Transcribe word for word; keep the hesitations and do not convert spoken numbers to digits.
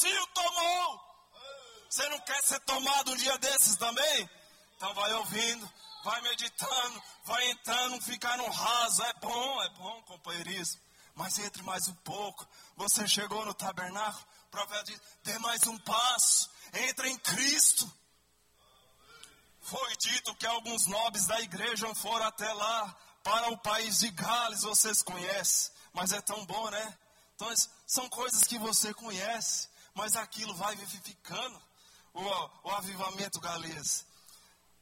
vizinho tomou. Você não quer ser tomado um dia desses também? Então vai ouvindo, vai meditando, vai entrando, ficar no raso. É bom, é bom, companheirismo. Mas entre mais um pouco. Você chegou no tabernáculo, o profeta diz, dê mais um passo, entra em Cristo. Foi dito que alguns nobres da igreja foram até lá, para o país de Gales, vocês conhecem. Mas é tão bom, né? Então são coisas que você conhece, mas aquilo vai vivificando. O, o avivamento galês.